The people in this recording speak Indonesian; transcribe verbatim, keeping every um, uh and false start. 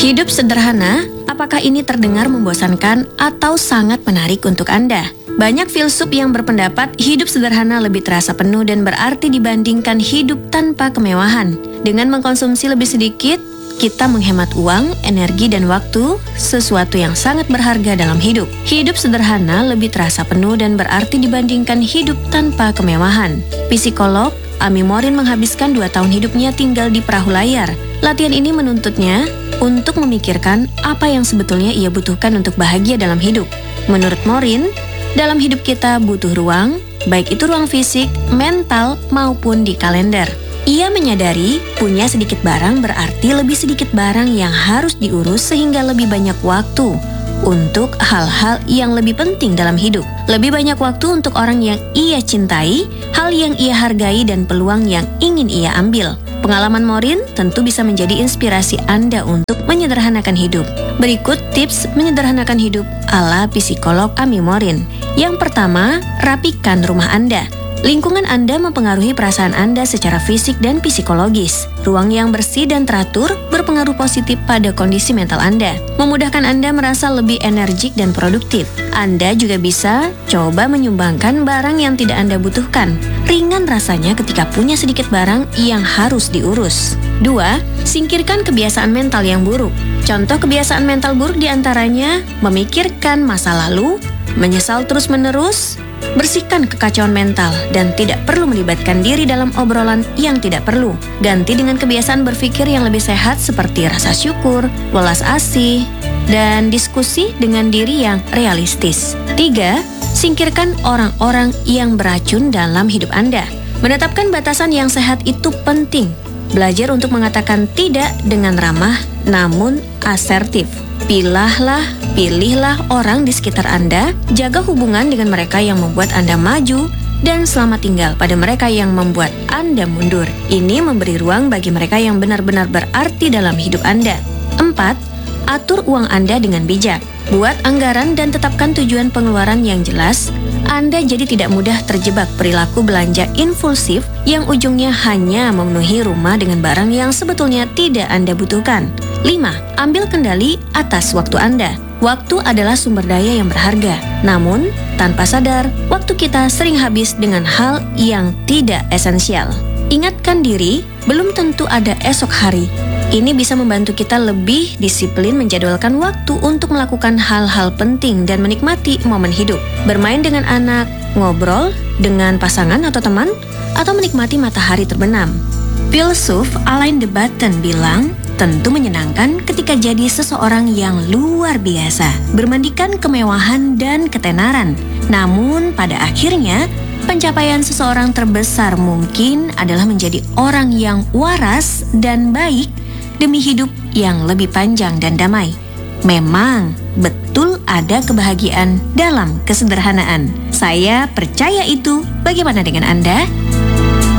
Hidup sederhana, apakah ini terdengar membosankan atau sangat menarik untuk Anda? Banyak filsuf yang berpendapat hidup sederhana lebih terasa penuh dan berarti dibandingkan hidup tanpa kemewahan. Dengan mengkonsumsi lebih sedikit, kita menghemat uang, energi, dan waktu, sesuatu yang sangat berharga dalam hidup. Hidup sederhana lebih terasa penuh dan berarti dibandingkan hidup tanpa kemewahan. Psikolog Amy Morin menghabiskan dua tahun hidupnya tinggal di perahu layar. Latihan ini menuntutnya untuk memikirkan apa yang sebetulnya ia butuhkan untuk bahagia dalam hidup. Menurut Morin, dalam hidup kita butuh ruang, baik itu ruang fisik, mental, maupun di kalender. Ia menyadari punya sedikit barang berarti lebih sedikit barang yang harus diurus sehingga lebih banyak waktu untuk hal-hal yang lebih penting dalam hidup. Lebih banyak waktu untuk orang yang ia cintai, hal yang ia hargai, dan peluang yang ingin ia ambil. Pengalaman Morin tentu bisa menjadi inspirasi Anda untuk menyederhanakan hidup. Berikut tips menyederhanakan hidup ala psikolog Amy Morin. Yang pertama, rapikan rumah Anda. Lingkungan Anda mempengaruhi perasaan Anda secara fisik dan psikologis. Ruang yang bersih dan teratur berpengaruh positif pada kondisi mental Anda, memudahkan Anda merasa lebih energik dan produktif. Anda juga bisa coba menyumbangkan barang yang tidak Anda butuhkan. Ringan rasanya ketika punya sedikit barang yang harus diurus. Dua, singkirkan kebiasaan mental yang buruk. Contoh kebiasaan mental buruk diantaranya memikirkan masa lalu, menyesal terus-menerus, bersihkan kekacauan mental, dan tidak perlu melibatkan diri dalam obrolan yang tidak perlu. Ganti dengan kebiasaan berpikir yang lebih sehat seperti rasa syukur, welas asih, dan diskusi dengan diri yang realistis. Tiga, singkirkan orang-orang yang beracun dalam hidup Anda. Menetapkan batasan yang sehat itu penting. Belajar untuk mengatakan tidak dengan ramah namun asertif. Pilahlah, pilihlah orang di sekitar Anda, jaga hubungan dengan mereka yang membuat Anda maju, dan selamat tinggal pada mereka yang membuat Anda mundur. Ini memberi ruang bagi mereka yang benar-benar berarti dalam hidup Anda. Empat, atur uang Anda dengan bijak. Buat anggaran dan tetapkan tujuan pengeluaran yang jelas. Anda jadi tidak mudah terjebak perilaku belanja impulsif yang ujungnya hanya memenuhi rumah dengan barang yang sebetulnya tidak Anda butuhkan. Lima, ambil kendali atas waktu Anda. Waktu adalah sumber daya yang berharga. Namun, tanpa sadar, waktu kita sering habis dengan hal yang tidak esensial. Ingatkan diri, belum tentu ada esok hari. Ini bisa membantu kita lebih disiplin menjadwalkan waktu untuk melakukan hal-hal penting dan menikmati momen hidup. Bermain dengan anak, ngobrol dengan pasangan atau teman, atau menikmati matahari terbenam. Filsuf Alain de Botton bilang, tentu menyenangkan ketika jadi seseorang yang luar biasa, bermandikan kemewahan dan ketenaran. Namun pada akhirnya, pencapaian seseorang terbesar mungkin adalah menjadi orang yang waras dan baik demi hidup yang lebih panjang dan damai. Memang betul ada kebahagiaan dalam kesederhanaan. Saya percaya itu. Bagaimana dengan Anda?